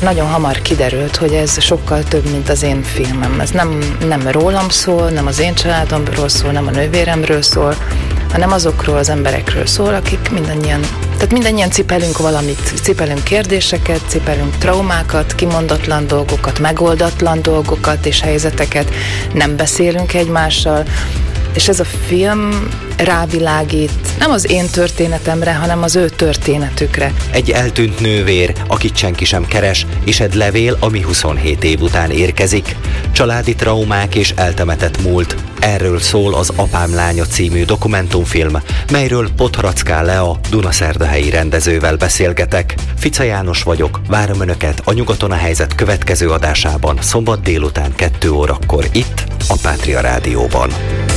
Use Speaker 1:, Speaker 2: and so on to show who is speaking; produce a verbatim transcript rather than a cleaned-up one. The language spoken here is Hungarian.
Speaker 1: nagyon hamar kiderült, hogy ez sokkal több, mint az én filmem. Ez nem, nem rólam szól, nem az én családomról szól, nem a nővéremről szól, hanem azokról az emberekről szól, akik mindannyian, tehát mindannyian cipelünk valamit, cipelünk kérdéseket, cipelünk traumákat, kimondatlan dolgokat, megoldatlan dolgokat és helyzeteket, nem beszélünk egymással, és ez a film rávilágít nem az én történetemre, hanem az ő történetükre.
Speaker 2: Egy eltűnt nővér, akit senki sem keres, és egy levél, ami huszonhét év után érkezik. Családi traumák és eltemetett múlt. Erről szól az Apám lánya című dokumentumfilm, melyről Podharacká Lea dunaszerdahelyi rendezővel beszélgetek. Fica János vagyok, várom Önöket a Nyugaton a helyzet következő adásában, szombat délután kettő órakor itt, a Pátria Rádióban.